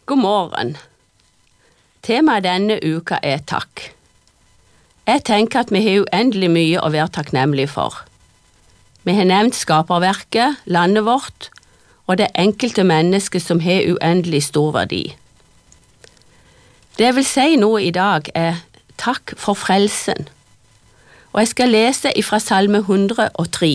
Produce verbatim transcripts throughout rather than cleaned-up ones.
God morgen. Temaet denne uka er takk. Jeg tenker at vi har uendelig mye å være takknemlig for. Vi har nevnt skaperverket, landet vårt, og det enkelte mennesket som har uendelig stor verdi. Det jeg vil si nå i dag er takk for frelsen, og jeg skal lese ifra Salme hundre og tre.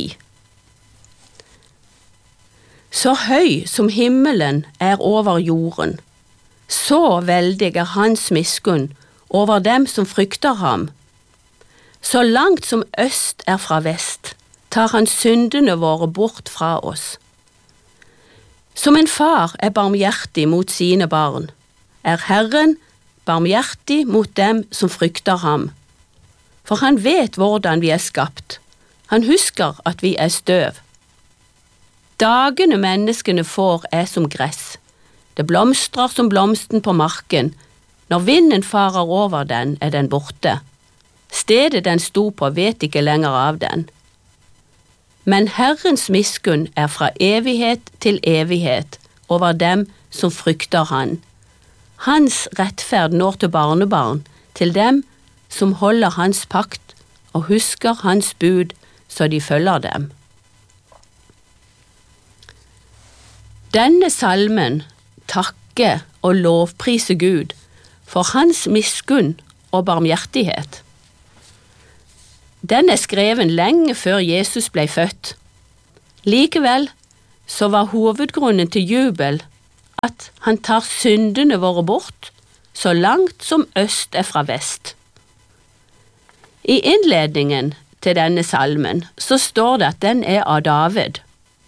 Så høy som himmelen er over jorden, så veldig er hans miskunn over dem som frykter ham. Så langt som øst er fra vest, tar han syndene våre bort fra oss. Som en far er barmhjertig mot sine barn, er Herren barmhjertig mot dem som frykter ham. For han vet hvordan vi er skapt. Han husker at vi er støv. Dagene menneskene får er som gress. Det blomstrer som blomsten på marken. Når vinden farer over den, er den borte. Stedet den sto på vet ikke lenger av den. Men Herrens miskunn er fra evighet til evighet over dem som frykter han. Hans rettferd når til barnebarn, til dem som holder hans pakt og husker hans bud så de følger dem. Denne salmen takker og lovpriser Gud for hans miskunn og barmhjertighet. Den er skreven lenge før Jesus ble født. Likevel så var hovedgrunnen til jubel at han tar syndene våre bort så langt som øst er fra vest. I innledningen til denne salmen så står det at den er av David.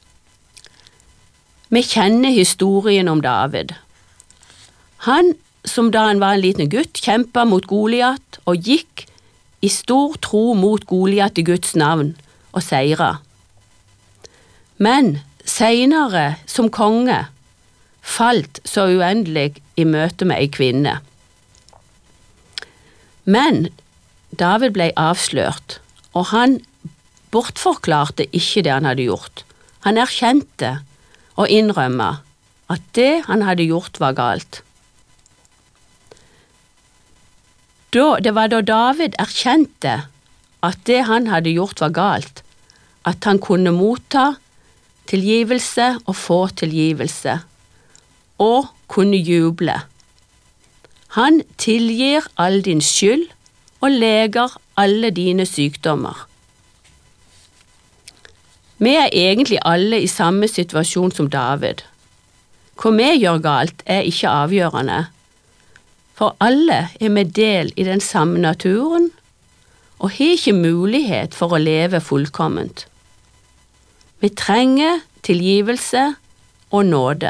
Vi kjenner historien om David. Han, som da han var en liten gutt, kjempet mot Goliat og gikk i stor tro mot Goliat i Guds navn og seiret. Men senere, som konge, falt så uendelig i møte med ei kvinne. Men David ble avslørt, og han bortforklarte ikke det han hadde gjort. Han erkjente og innrømmet at det han hadde gjort var galt. Da, det var da David erkjente at det han hadde gjort var galt, at han kunne motta tilgivelse og få tilgivelse, og kunne juble. Han tilgir all din skyld og leger alle dine sykdommer. Vi er egentlig alle i samme situasjon som David. Hva vi gjør galt er ikke avgjørende, for alle er vi del i den samme naturen og har ikke mulighet for å leve fullkomment. Vi trenger tilgivelse og nåde.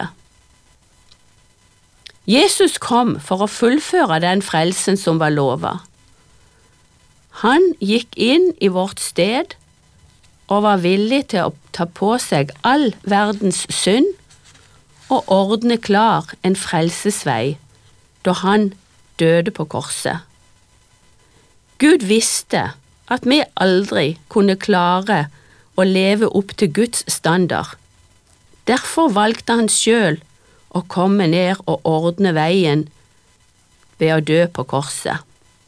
Jesus kom for å fullføre den frelsen som var lovet. Han gikk inn i vårt sted og var villig til å ta på seg all verdens synd og ordne klar en frelsesvei da han døde på korset. Gud visste at vi aldri kunne klare å leve opp til Guds standard. Derfor valgte han selv å komme ned og ordne veien ved å dø på korset.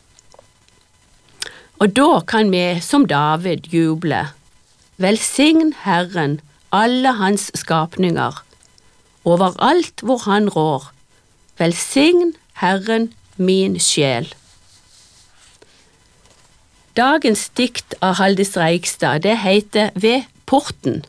Og da kan vi som David juble. Velsign Herren alle hans skapninger, overalt hvor han rår. Velsign Herren min sjel. Dagens dikt av Haldis Reigstad, det heter Ved porten.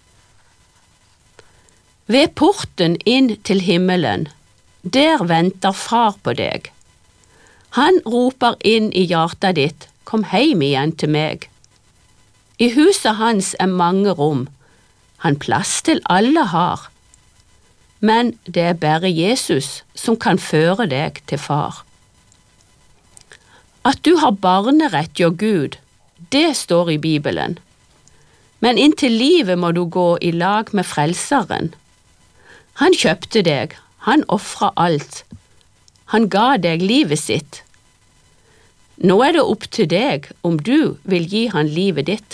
Ved porten inn til himmelen, der venter far på deg. Han roper inn i hjertet ditt, kom heim igjen til meg. I huset hans er mange rom, han plass til alle har. Men det er bare Jesus som kan føre deg til far. At du har barnerett hjå Gud, det står i Bibelen. Men inntil livet må du gå i lag med frelseren. Han kjøpte deg, han offret alt. Han ga deg livet sitt. Nå er det opp til deg om du vil gi han livet ditt.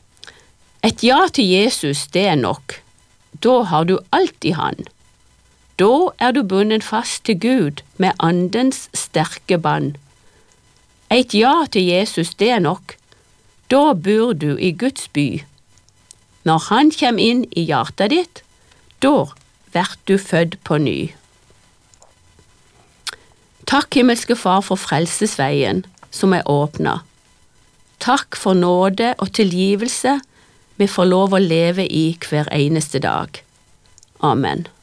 Et ja til Jesus, det er nok. Da har du alt i han. Da er du bundet fast til Gud med andens sterke bånd. Et ja til Jesus, det er nok. Da bor du i Guds by. Når han kommer inn i hjertet ditt, da blir du født på ny. Takk, himmelske Far, for frelsesveien som er åpnet. Takk for nåde og tilgivelse vi får lov å leve i hver eneste dag. Amen.